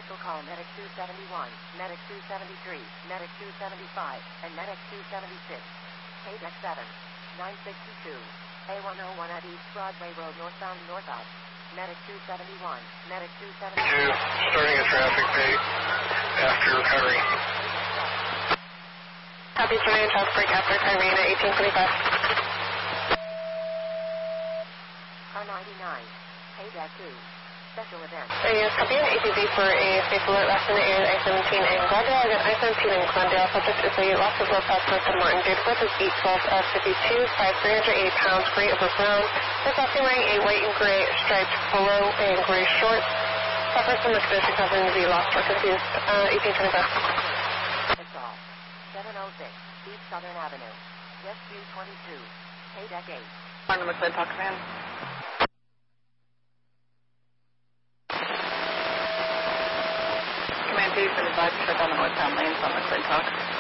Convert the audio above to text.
Special call Medic 271, Medic 273, Medic 275, and Medic 276. KDEC 7, 962, A101 at East Broadway Road northbound northbound. Medic 271, Medic 272. Starting a traffic pay after recovery. Copy, Survey and traffic break after recovery at 1825. Car 99, KDEC 2. Special event. Yes, copy an ATV for a safe alert last in the area I-17 in Glendale. Again, I-17 in Glendale. Subject is a loss of road past North Martin. Date of birth is 8/12/52. Size 380 pounds. Gray over brown. This often wearing a white and gray striped polo and gray shorts. Suffers from a condition causing the lost or confused. 1825. It's all. 706 East Southern Avenue. Westview 22. KDEC 8. Martin McLeod, talk command. Command 2 for the 5 shut down the northbound lanes on McLeod Talk.